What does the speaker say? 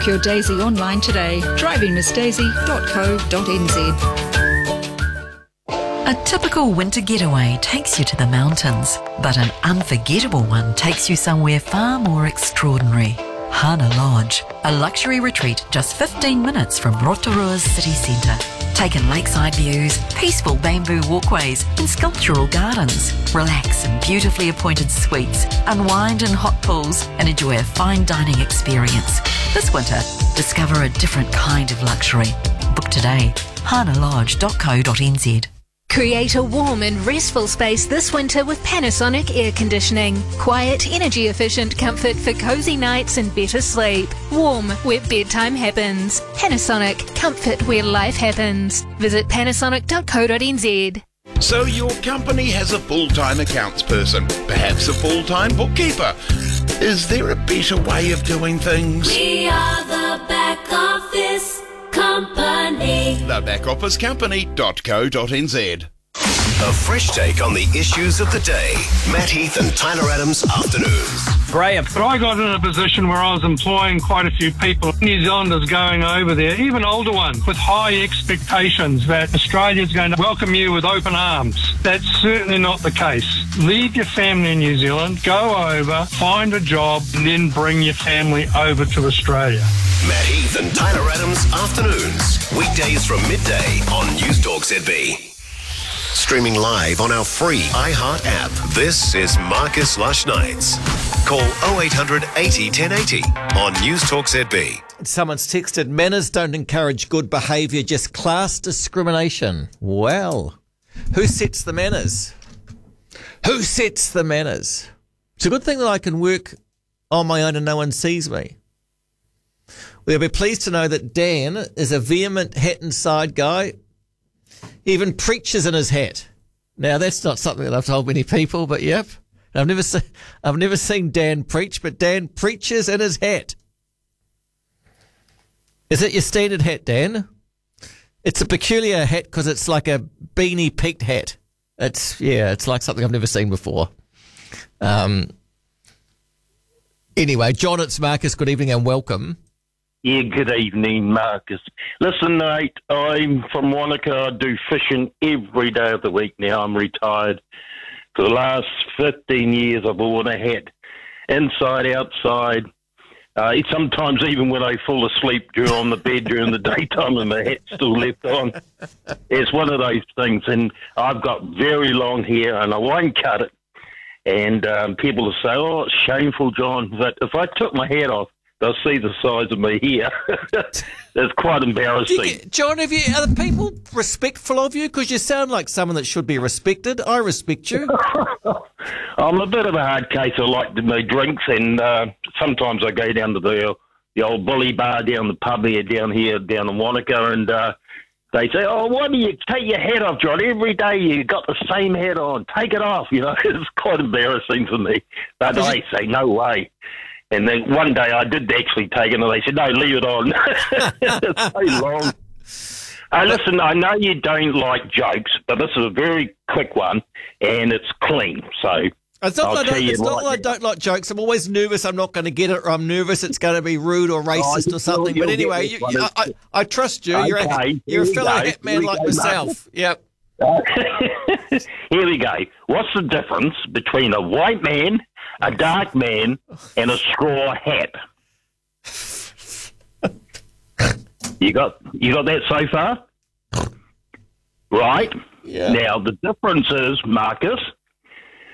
Book your Daisy online today. drivingmissdaisy.co.nz. A typical winter getaway takes you to the mountains, but an unforgettable one takes you somewhere far more extraordinary. Hana Lodge, a luxury retreat just 15 minutes from Rotorua's city centre. Take in lakeside views, peaceful bamboo walkways and sculptural gardens. Relax in beautifully appointed suites, unwind in hot pools and enjoy a fine dining experience. This winter, discover a different kind of luxury. Book today, hanalodge.co.nz. Create a warm and restful space this winter with Panasonic air conditioning. Quiet, energy efficient comfort for cozy nights and better sleep. Warm where bedtime happens. Panasonic, comfort where life happens. Visit panasonic.co.nz. So your company has a full-time accounts person, perhaps a full-time bookkeeper. Is there a better way of doing things? We are the back office company. Thebackofficecompany.co.nz. A fresh take on the issues of the day. Matt Heath and Tyler Adams Afternoons. Graham. But I got in a position where I was employing quite a few people. New Zealanders going over there, even older ones, with high expectations that Australia's going to welcome you with open arms. That's certainly not the case. Leave your family in New Zealand, go over, find a job, and then bring your family over to Australia. Matt Heath and Tyler Adams Afternoons. Weekdays from midday on News Talk ZB. Streaming live on our free iHeart app. This is Marcus Lush Nights. Call 0800 80 1080 on News Talk ZB. Someone's texted, manners don't encourage good behaviour, just class discrimination. Well, who sets the manners? Who sets the manners? It's a good thing that I can work on my own and no one sees me. We'll be pleased to know that Dan is a vehement hat and side guy. He even preaches in his hat. Now, that's not something that I've told many people, but yep. I've never seen Dan preach, but Dan preaches in his hat. Is it your standard hat, Dan? It's a peculiar hat because it's like a beanie peaked hat. It's like something I've never seen before. Anyway, John, it's Marcus. Good evening and welcome. Yeah, good evening, Marcus. Listen, mate, I'm from Wanaka. I do fishing every day of the week now. I'm retired. For the last 15 years, I've worn a hat, inside, outside. Sometimes even when I fall asleep on the bed during the daytime and the hat's still left on. It's one of those things. And I've got very long hair and I won't cut it. And people will say, oh, it's shameful, John. But if I took my hat off, they'll see the size of me here. It's quite embarrassing. John, are the people respectful of you? Because you sound like someone that should be respected. I respect you. I'm a bit of a hard case. I like my drinks, and sometimes I go down to the old bully bar down the pub down in Wanaka, and they say, oh, why do you take your hat off, John? Every day you got the same hat on. Take it off. It's quite embarrassing for me. But I say, no way. And then one day I did actually take it, and they said, no, leave it on. It's so long. Listen, I know you don't like jokes, but this is a very quick one, and it's clean. So it's not that I don't like jokes. I'm always nervous I'm not going to get it, or I'm nervous it's going to be rude or racist or something. But anyway, I trust you. Okay, you're a fellow hat man like myself. Yep. Here we go. What's the difference between a white man, a dark man, and a straw hat? You got that so far? Right. Yeah. Now, the difference is, Marcus,